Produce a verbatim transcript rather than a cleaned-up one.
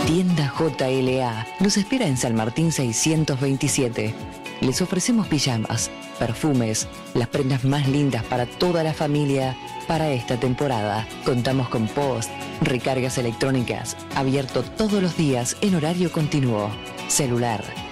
Tienda J L A nos espera en San Martín seiscientos veintisiete. Les ofrecemos pijamas, perfumes, las prendas más lindas para toda la familia para esta temporada. Contamos con post, recargas electrónicas, abierto todos los días en horario continuo. Celular